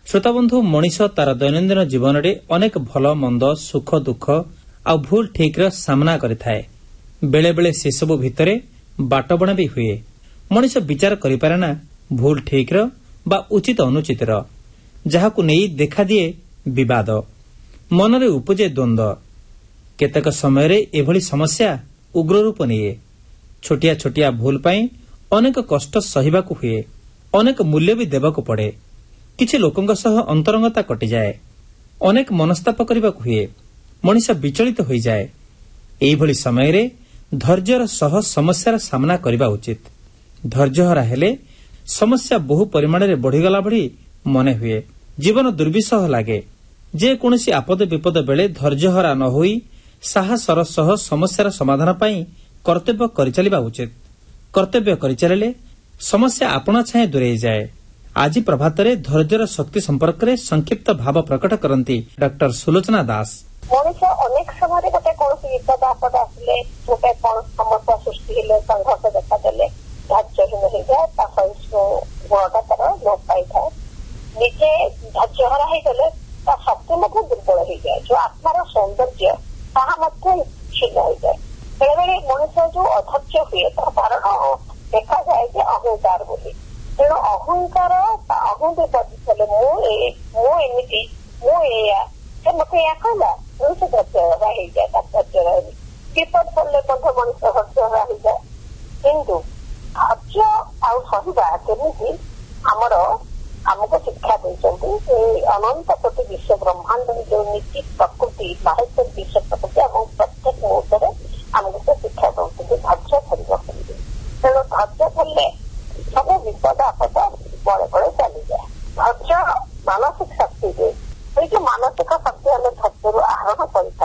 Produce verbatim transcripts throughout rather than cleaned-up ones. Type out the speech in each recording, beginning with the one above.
श्रोताबंधु मनीष तार दैनंदिन जीवन में अनेक भल मंद सुख दुख आ भूल ठीक सामना करिथाए। बेले बेले से सब भितरे बाटबणा भी हुए। मनीष विचार करिपारे ना भूल ठीक बा उचित अनुचित जहाकु नहीं देखा दिए विवाद मनरे उपजे द्वंद्व। केतक समय एभली समस्या उग्र रूप निए। छोटिया छोटिया भूल पाई अनेक कष्ट सहिबाकु हुए। अनेक मूल्य भी देबाकु पड़े। किछि लोकंग सह अंतरंगता कटि जाए। अनेक मनस्ताप करबाकु हुए। मनीष विचलित हो जाए। एइभली समय रे धैर्यर सह समस्यार सामना करबा उचित। धैर्यहरा हेले समस्या बहु परिमाण रे बढ़ीगला भली मने हुए। जीवन दुर्विसह लागे। जे कोनोसी आपद विपद बेले धैर्यहरा न होई साहसर सह समस्यार समाधान पाई कर्तव्य करिचालिबा उचित। कर्तव्य करिचालिले समस्या आपणा छाए दूरे जाए। आज प्रभात रे धैर्यर शक्ति संपर्क रे संक्षिप्त भाव प्रकट करंती डॉक्टर सुलोचना दास। मनुष्य अनेक समय गोटे कौन विपद आपद आसिले गोटे कौन समस्या सृष्टि हेले संघर्ष देखा देले धैर्यहीन हो जाए। गुणटा तार लोप पाई था। निजे धैर्यहरा होगले शक्ति मध्य दुर्बल हो जाए। जो आत्मार सौंदर्य ताहा क्षीण हो जाए। बेले बेले मनुष्य जो अधैर्य हुए तार कारण देखा जाए कि अहंकार बोली। तेणु अहंकार अहंकार बदले मुझे मुझे से मत या कहला मनुष्य धैर्यहरा हो जाए। धैर्य रही विपद पड़े मनुष्य धैर्यहरा हो जाए। किंतु धैर्य आउ सहवा केमी आमर आमको शिक्षा देते अनंत कोटि विश्व ब्रह्मांड जो नीति प्रकृति साहित्य विश्व प्रकृति और प्रत्येक मुहूर्त आमको शिक्षा दौरान धैर्य धरवा। तेणु धैर्य धरले सब विपद आपद बड़े बड़े चली जाए। धैर्य मानसिक शक्ति दे। जो मानसिक शक्ति आम धैर्य आहरण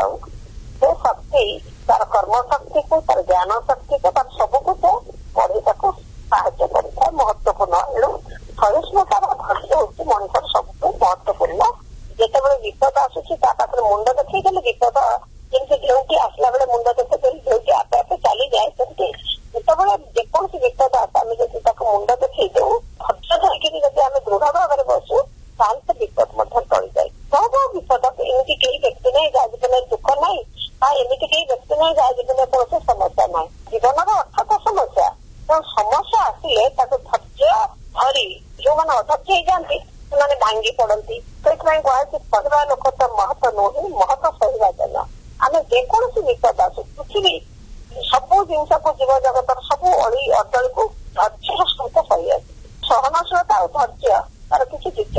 कर शक्ति तार कर्म शक्ति को तार ज्ञान शक्ति को तार सबको से पढ़ा साहाଯ୍य कर महत्वपूर्ण। एणु सहिष्णुतार धैर्य हूँ मनुष्य सबको महत्वपूर्ण। जितेबाला विपद आसूसी मुंड देखल विपद जमी ढेउटी आसला बेले मुंड देखे ढेउटी आपे आपे चली जाए। सेमती जितेबाला जेकोसी विपद आस आम जब मुंड देखई दू धैर्य धरिकी जब आम दृढ़ भाव में बसू ताल से विपद टली जाए। सब विपद एमती कई व्यक्ति ना जहाँ जीवन दुख ना एमती कई व्यक्ति ना जहाँ जीवन कौन समस्या ना जीवन अर्थ तो समस्या। तो समस्या आसिले धैर्य धरी जो मैंने अधैर्य जाती से भांगी पड़ती। से कहवा लोक तो महत्व नुहे महत्व सहवा जन। आम जेकोसी विपद आसू पृथ्वी सब जिनस को जीव जगत सब अड़ी अडल को धैर्य सहित सही सहनशीलता और धैर्य तार किसी